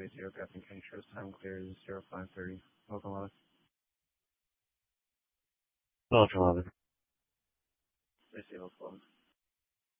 Zero Captain King shows time clear is 0530. Welcome, 11. Launch 11. Receive 11.